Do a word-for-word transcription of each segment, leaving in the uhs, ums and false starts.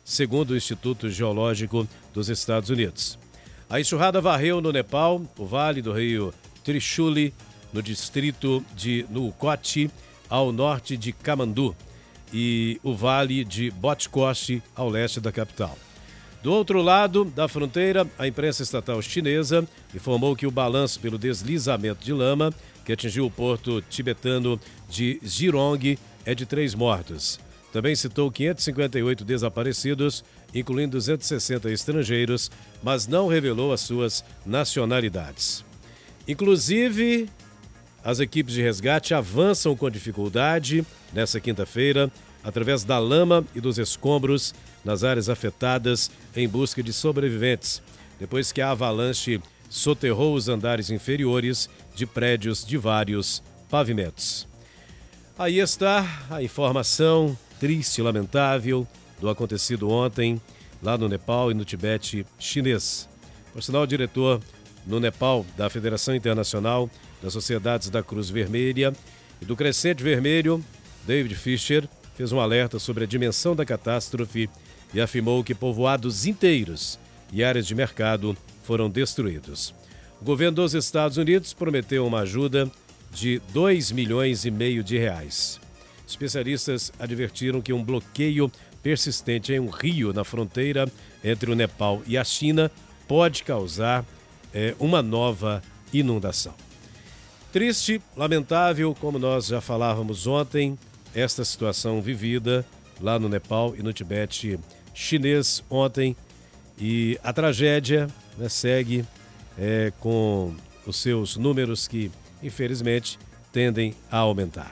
segundo o Instituto Geológico dos Estados Unidos. A enxurrada varreu no Nepal o vale do rio Trishuli, no distrito de Nulkoti, ao norte de Kamandu, e o vale de Botkoshi, ao leste da capital. Do outro lado da fronteira, a imprensa estatal chinesa informou que o balanço pelo deslizamento de lama, que atingiu o porto tibetano de Jirong, é de três mortos. Também citou quinhentos e cinquenta e oito desaparecidos, incluindo duzentos e sessenta estrangeiros, mas não revelou as suas nacionalidades. Inclusive, as equipes de resgate avançam com dificuldade nessa quinta-feira, através da lama e dos escombros nas áreas afetadas em busca de sobreviventes, depois que a avalanche soterrou os andares inferiores de prédios de vários pavimentos. Aí está a informação triste e lamentável do acontecido ontem lá no Nepal e no Tibete chinês. Por sinal, o diretor no Nepal da Federação Internacional das Sociedades da Cruz Vermelha e do Crescente Vermelho, David Fisher, fez um alerta sobre a dimensão da catástrofe e afirmou que povoados inteiros e áreas de mercado foram destruídos. O governo dos Estados Unidos prometeu uma ajuda de dois milhões e meio de reais. Especialistas advertiram que um bloqueio persistente em um rio na fronteira entre o Nepal e a China pode causar é, uma nova inundação. Triste, lamentável, como nós já falávamos ontem, esta situação vivida lá no Nepal e no Tibete chinês ontem, e a tragédia, né, segue é, com os seus números que, infelizmente, tendem a aumentar.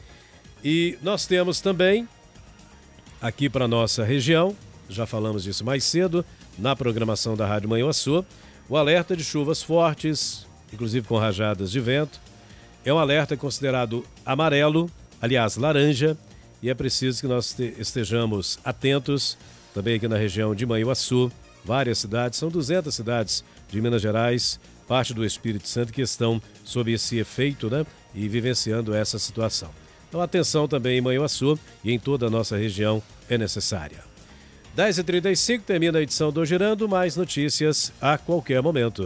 E nós temos também, aqui para a nossa região, já falamos disso mais cedo, na programação da Rádio Manhuaçu, o alerta de chuvas fortes, inclusive com rajadas de vento. É um alerta considerado amarelo, aliás, laranja, e é preciso que nós estejamos atentos também aqui na região de Manhuaçu. Várias cidades, são duzentas cidades de Minas Gerais, parte do Espírito Santo, que estão sob esse efeito, né, e vivenciando essa situação. Então, atenção também em Manhuaçu e em toda a nossa região é necessária. dez e trinta e cinco, termina a edição do Girando, mais notícias a qualquer momento.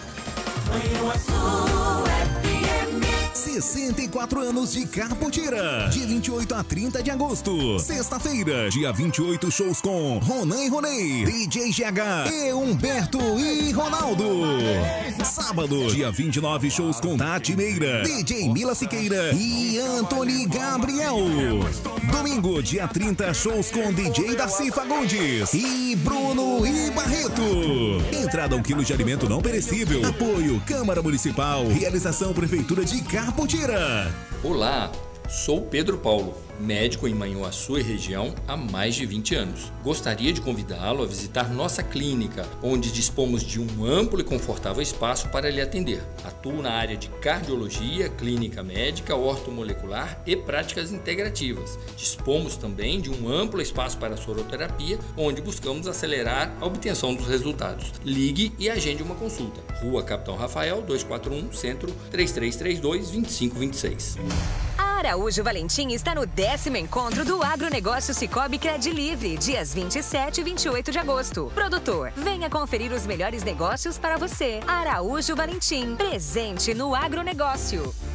sessenta e quatro anos de Carpotira. Dia vinte e oito a trinta de agosto. Sexta-feira, dia vinte e oito, shows com Ronan e Ronei, D J G H e Humberto e Ronaldo. Sábado, dia vinte e nove, shows com Tati Meira, D J Mila Siqueira e Anthony Gabriel. Domingo, dia trinta, shows com D J Darcy Fagundes e Bruno e Barreto. Entrada um quilo de alimento não perecível. Apoio Câmara Municipal. Realização Prefeitura de Carpotira. Olá, sou Pedro Paulo, médico em Manhuaçu e região há mais de vinte anos. Gostaria de convidá-lo a visitar nossa clínica, onde dispomos de um amplo e confortável espaço para lhe atender. Atuo na área de cardiologia, clínica médica, ortomolecular e práticas integrativas. Dispomos também de um amplo espaço para soroterapia, onde buscamos acelerar a obtenção dos resultados. Ligue e agende uma consulta. Rua Capitão Rafael, duzentos e quarenta e um, Centro, três três três dois, dois cinco dois seis. A Araújo Valentim está no décimo encontro do Agronegócio Cicobi Credilivre, dias vinte e sete e vinte e oito de agosto. Produtor, venha conferir os melhores negócios para você. Araújo Valentim, presente no agronegócio.